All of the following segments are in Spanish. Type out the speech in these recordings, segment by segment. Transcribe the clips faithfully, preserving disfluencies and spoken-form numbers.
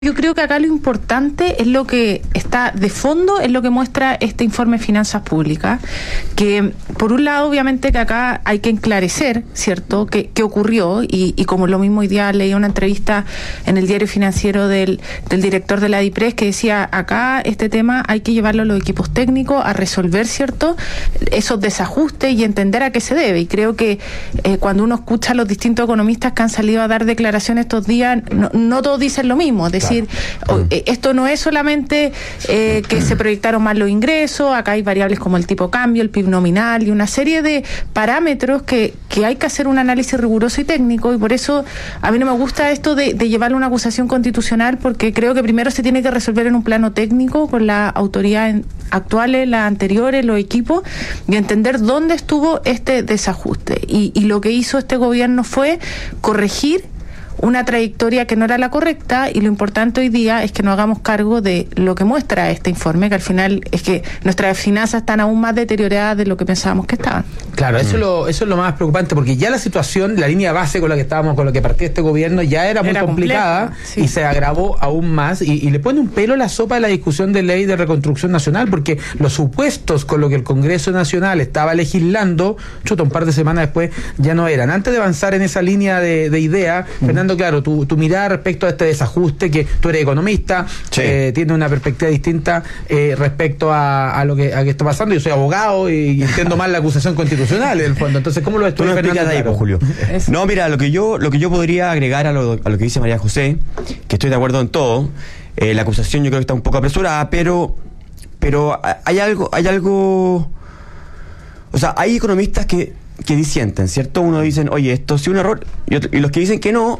Yo creo que acá lo importante es lo que está de fondo, es lo que muestra este informe de finanzas públicas, que por un lado obviamente que acá hay que enclarecer, ¿cierto?, qué, qué ocurrió, y, y como lo mismo hoy día leí una entrevista en el diario financiero del, del director de la DIPRES que decía, acá este tema hay que llevarlo a los equipos técnicos a resolver, ¿cierto?, esos desajustes y entender a qué se debe, y creo que eh, cuando uno escucha a los distintos economistas que han salido a dar declaraciones estos días, no, no todos dicen lo mismo, es decir, Claro. esto no es solamente eh, que se proyectaron mal los ingresos, acá hay variables como el tipo cambio, el P I B nominal y una serie de parámetros que, que hay que hacer un análisis riguroso y técnico, y por eso a mí no me gusta esto de, de llevarle una acusación constitucional, porque creo que primero se tiene que resolver en un plano técnico con las autoridades actuales, las anteriores, los equipos, y entender dónde estuvo este desajuste. Y, y lo que hizo este gobierno fue corregir una trayectoria que no era la correcta, y lo importante hoy día es que nos hagamos cargo de lo que muestra este informe, que al final es que nuestras finanzas están aún más deterioradas de lo que pensábamos que estaban. Claro, eso, mm. es lo, eso es lo más preocupante, porque ya la situación, la línea base con la que estábamos, con la que partía este gobierno, ya era muy era complicada, compleja, sí. Y se agravó aún más, y, y le pone un pelo a la sopa de la discusión de ley de reconstrucción nacional, porque los supuestos con lo que el Congreso Nacional estaba legislando, chuta, un par de semanas después, ya no eran. Antes de avanzar en esa línea de, de idea, mm. Fernando, claro, tu, tu mirada respecto a este desajuste, que tú eres economista, sí. eh, tienes una perspectiva distinta eh, respecto a, a lo que a que está pasando. Yo soy abogado y entiendo mal la acusación constitucional en el fondo. Entonces, ¿cómo lo ves tú? No explicas ahí, pues, Julio. No, mira, lo que yo lo que yo podría agregar a lo, a lo que dice María José, que estoy de acuerdo en todo. Eh, la acusación yo creo que está un poco apresurada, pero pero hay algo hay algo, o sea, hay economistas que que disienten, ¿cierto? Uno dicen, oye, esto sí es un error, y, otro, y los que dicen que no,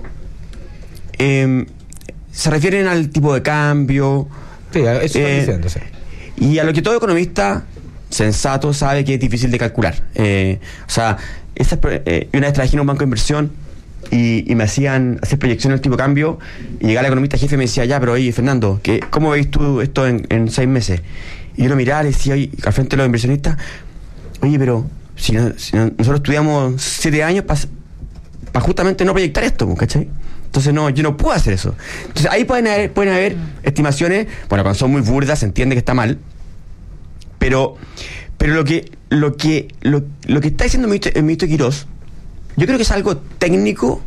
eh, se refieren al tipo de cambio. Sí, eso eh, diciendo, sí. Y a lo que todo economista sensato sabe que es difícil de calcular. Eh, o sea, esa, eh, una vez trabajé en un banco de inversión y, y me hacían hacer proyecciones del tipo de cambio, y llegaba el economista jefe y me decía, ya, pero oye, Fernando, ¿qué, ¿cómo veis tú esto en, en seis meses? Y yo lo miraba y le decía, oye, al frente de los inversionistas, oye, pero si, no, si no, nosotros estudiamos siete años para pa justamente no proyectar esto, ¿cachai? Entonces no, yo no puedo hacer eso. Entonces ahí pueden haber, pueden haber estimaciones, bueno, cuando son muy burdas se entiende que está mal, pero pero lo que lo que lo, lo que está diciendo el ministro, el ministro Quirós, yo creo que es algo técnico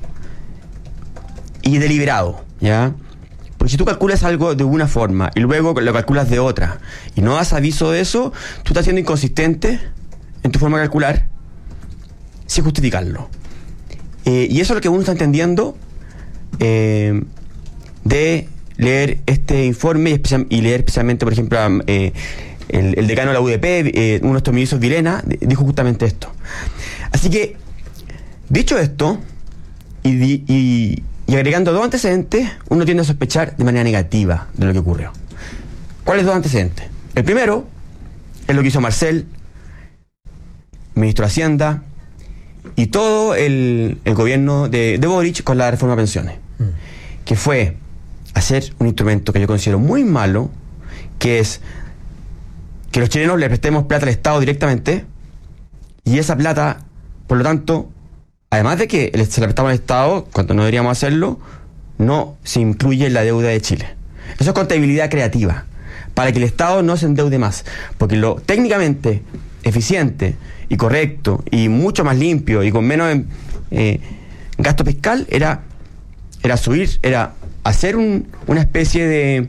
y deliberado, ¿ya? Porque si tú calculas algo de una forma y luego lo calculas de otra y no das aviso de eso, tú estás siendo inconsistente en tu forma de calcular sin justificarlo. Eh, y eso es lo que uno está entendiendo eh, de leer este informe y, especial, y leer especialmente, por ejemplo, eh, el, el decano de la U D P, eh, uno de estos ministros, Vilena, dijo justamente esto. Así que, dicho esto, y, y, y agregando dos antecedentes, uno tiende a sospechar de manera negativa de lo que ocurrió. ¿Cuáles dos antecedentes? El primero es lo que hizo Marcel, ministro de Hacienda, y todo el, el gobierno de, de Boric con la reforma de pensiones, mm. que fue hacer un instrumento que yo considero muy malo, que es que los chilenos le prestemos plata al Estado directamente, y esa plata, por lo tanto, además de que se la prestamos al Estado cuando no deberíamos hacerlo, no se incluye en la deuda de Chile. Eso es contabilidad creativa, para que el Estado no se endeude más, porque lo técnicamente eficiente y correcto y mucho más limpio y con menos eh, gasto fiscal era era subir, era hacer un, una especie de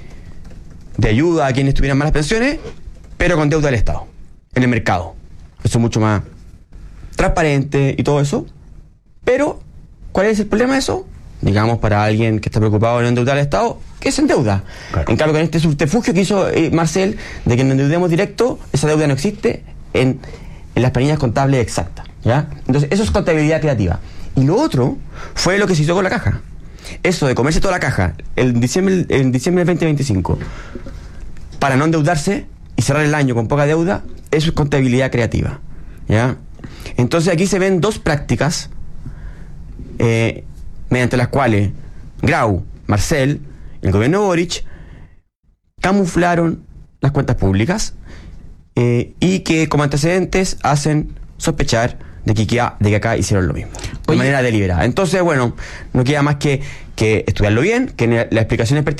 de ayuda a quienes tuvieran malas pensiones, pero con deuda del Estado en el mercado. Eso es mucho más transparente y todo eso. Pero ¿cuál es el problema de eso? Digamos, para alguien que está preocupado de no endeudar al Estado, que se endeuda. Claro. En cambio, con este subterfugio que hizo eh, Marcel, de que nos endeudemos directo, esa deuda no existe en, en las planillas contables exactas, ¿ya? Entonces, eso es contabilidad creativa. Y lo otro fue lo que se hizo con la caja. Eso de comerse toda la caja en diciembre, en diciembre del veinte veinticinco, para no endeudarse y cerrar el año con poca deuda, eso es contabilidad creativa, ¿ya? Entonces, aquí se ven dos prácticas eh, mediante las cuales Grau, Marcel, el gobierno de Boric camuflaron las cuentas públicas eh, y que como antecedentes hacen sospechar de que, de que acá hicieron lo mismo, de Oye. manera deliberada. Entonces, bueno, no queda más que, que que estudiarlo bien, que la explicación es pertinente